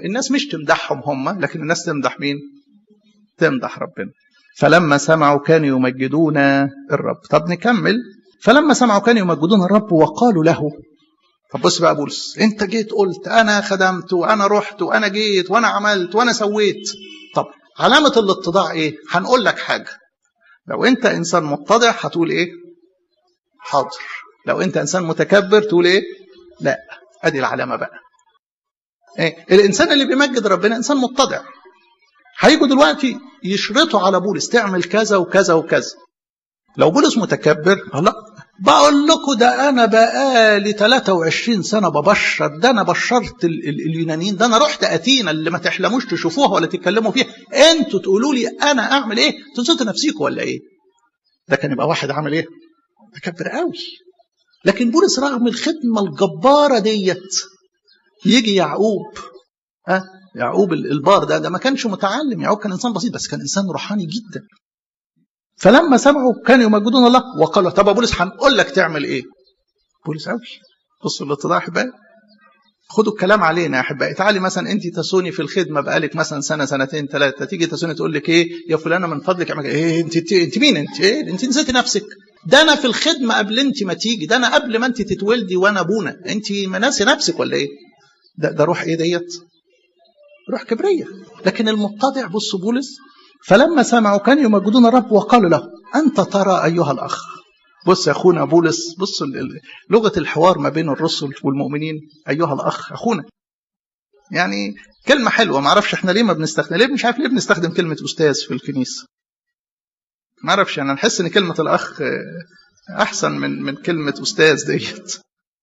الناس مش تمدحهم هم، لكن الناس تمدح مين؟ تمدح ربنا. فلما سمعوا كانوا يمجدون الرب. طب نكمل. فلما سمعوا كانوا يمجدون الرب وقالوا له. طب بص بقى بولس، انت جيت قلت انا خدمت وانا رحت وانا جيت وانا عملت وانا سويت. طب علامة الاتضاع ايه؟ هنقول لك حاجة. لو انت انسان متضع هتقول ايه؟ حاضر. لو انت انسان متكبر تقول ايه؟ لا. ادي العلامة بقى. إيه؟ الانسان اللي بيمجد ربنا انسان متضع. هيجوا دلوقتي يشرطوا على بولس تعمل كذا وكذا وكذا. لو بولس متكبر، لا بقول لكم ده انا بقالي 23 سنه ببشر، ده انا بشرت اليونانيين، ده انا رحت اثينا اللي ما تحلموش تشوفوها ولا تتكلموا فيها، انتوا تقولوا لي انا اعمل ايه؟ تنسوا نفسيكم ولا ايه؟ ده كان يبقى واحد عامل ايه؟ متكبر قوي. لكن بولس رغم الخدمه الجباره ديت يجي يعقوب، يعقوب البار ده ما كانش متعلم، يعقوب كان انسان بسيط بس كان انسان روحاني جدا. فلما سمعوا كانوا يمجدون الله وقالوا. طب بولس هنقول لك تعمل ايه؟ بولس قوي. بصوا الاتضاع يا احبائي. خدوا الكلام علينا يا احبائي. تعالي مثلا انت تسوني في الخدمه بقالك مثلا سنه سنتين ثلاثه، تيجي تسوني تقول لك ايه يا فلانه من فضلك اعمل ايه؟ انت مين انت؟ ايه انت نسيتي نفسك؟ ده انا في الخدمه قبل انت ما تيجي، ده انا قبل ما انت تتولدي وانا ابونا، انت ناسي نفسك ولا ايه؟ ده روح ايه ديت؟ روح كبريه. لكن المتضع بصوا بولس، فلما سمعوا كانوا يمجدون الرب وقالوا له أنت ترى أيها الأخ. بص يا أخونا بولس، بص لغة الحوار ما بين الرسل والمؤمنين. أيها الأخ، أخونا، يعني كلمة حلوة. ما أعرفش إحنا ليه ما بنستخدم، ليه مش عارف ليه بنستخدم كلمة أستاذ في الكنيسة. ما أعرفش، أنا نحس إن كلمة الأخ أحسن من كلمة أستاذ ديت.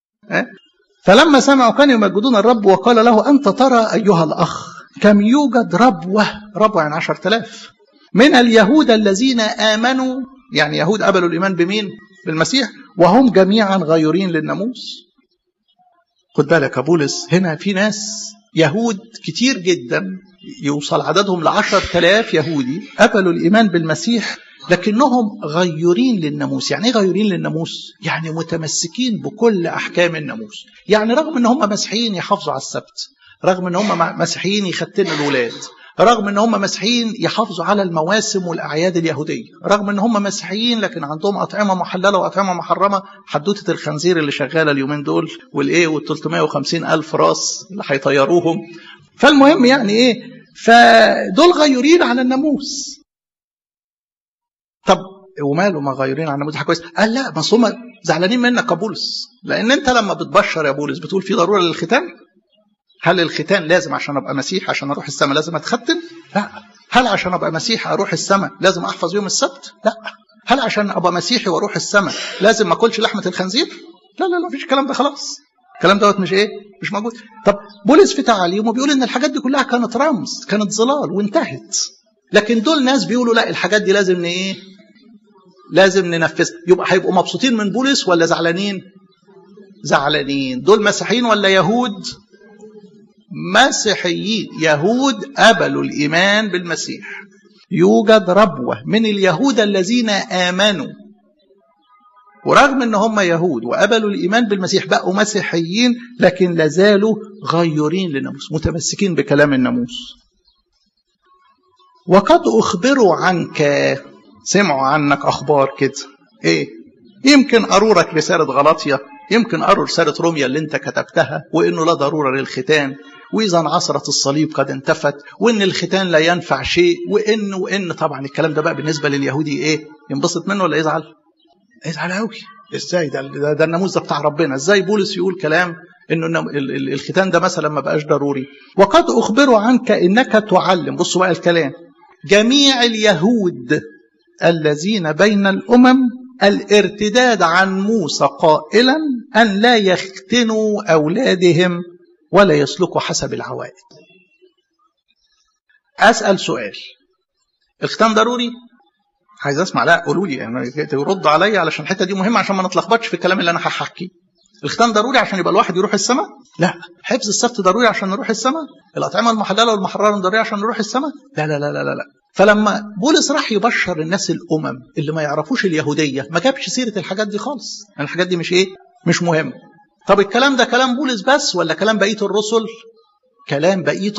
فلما سمعوا كانوا يمجدون الرب وقال له أنت ترى أيها الأخ كم يوجد ربوة يعني 10,000 من اليهود الذين آمنوا، يعني يهود قبلوا الإيمان بمين؟ بالمسيح، وهم جميعا غيورين للناموس. خد بالك يا بولس، هنا في ناس يهود كتير جدا يوصل عددهم 10,000 يهودي قبلوا الإيمان بالمسيح لكنهم غيورين للناموس. يعني ايه غيورين للناموس؟ يعني متمسكين بكل أحكام الناموس. يعني رغم ان هم مسيحيين يحافظوا على السبت، رغم ان هم مسيحيين يختنوا الولاد، رغم ان هم مسيحيين يحافظوا على المواسم والاعياد اليهوديه، رغم ان هم مسيحيين لكن عندهم اطعمه محلله واطعمه محرمه، حدوته الخنزير اللي شغاله اليومين دول والايه وال350,000 راس اللي هيطيروهم. فالمهم يعني ايه، فدول غيورين على الناموس. طب وماله ما غيرين على الناموس؟ كويس. قال لا بس هم زعلانين منك يا بولس، لان انت لما بتبشر يا بولس بتقول في ضروره للختان. هل الختان لازم عشان ابقى مسيح عشان اروح السماء لازم اتختن؟ لا. هل عشان ابقى مسيحي اروح السماء لازم احفظ يوم السبت؟ لا. هل عشان ابقى مسيحي واروح السماء لازم ما اكلش لحمه الخنزير؟ لا لا لا، مفيش الكلام ده، خلاص الكلام دوت مش ايه، مش موجود. طب بولس في تعاليمه بيقول ان الحاجات دي كلها كانت رمز، كانت ظلال وانتهت. لكن دول ناس بيقولوا لا، الحاجات دي لازم ايه، لازم ننفذها. يبقى هيبقوا مبسوطين من بولس ولا زعلانين؟ زعلانين. دول مسيحيين ولا يهود؟ مسيحيين. يهود قبلوا الإيمان بالمسيح. يوجد ربوة من اليهود الذين آمنوا، ورغم ان هم يهود وقبلوا الإيمان بالمسيح بقوا مسيحيين لكن لازالوا غيورين للناموس، متمسكين بكلام الناموس. وقد أخبروا عنك، سمعوا عنك أخبار كده. إيه؟ يمكن قرورك رسالة غلاطية، يمكن قروا رسالة روميا اللي انت كتبتها، وإنه لا ضرورة للختان، وإذا انعصرت الصليب قد انتفت، وإن الختان لا ينفع شيء، وإن طبعا الكلام ده بقى بالنسبة لليهودي إيه؟ ينبسط منه ولا يزعل؟ يزعل قوي. إزاي ده الناموس ده بتاع ربنا، إزاي بولس يقول كلام إنه الختان ده مثلا ما بقاش ضروري؟ وقد أخبروا عنك إنك تعلم، بصوا بقى الكلام، جميع اليهود الذين بين الأمم الارتداد عن موسى قائلا أن لا يختنوا أولادهم ولا يسلكوا حسب العوائد. أسأل سؤال، الختان ضروري؟ عايز أسمع. لا قولوا لي يعني، ترد عليا علشان الحتة دي مهمة عشان ما نتلخبطش في الكلام اللي أنا هحكيه. الختان ضروري عشان يبقى الواحد يروح السماء؟ لا. حفظ السبت ضروري عشان نروح السماء؟ الأطعمة المحللة والمحررة ضروري عشان نروح السماء؟ لا لا لا لا لا. فلما بولس راح يبشر الناس الأمم اللي ما يعرفوش اليهودية ما جابش سيرة الحاجات دي خالص. يعني الحاجات دي مش إيه؟ مش مهم. طب الكلام ده كلام بولس بس ولا كلام بقية الرسل؟ كلام بقية